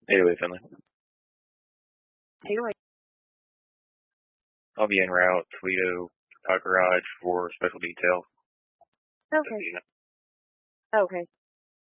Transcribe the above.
808 Finley. Hey, like, I'll be en route, Toledo Garage for special detail. okay. Okay.